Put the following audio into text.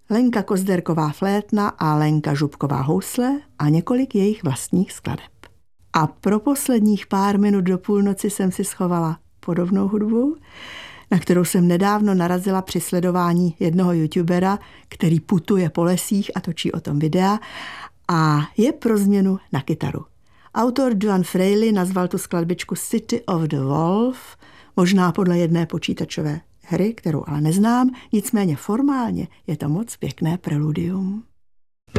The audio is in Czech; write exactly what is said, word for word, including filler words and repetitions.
Lenka Kozderková flétna a Lenka Žubková housle a několik jejich vlastních skladeb. A pro posledních pár minut do půlnoci jsem si schovala podobnou hudbu, na kterou jsem nedávno narazila při sledování jednoho youtubera, který putuje po lesích a točí o tom videa a je pro změnu na kytaru. Autor Joan Freiley nazval tu skladbičku City of the Wolf, možná podle jedné počítačové hry, kterou ale neznám, nicméně formálně je to moc pěkné preludium.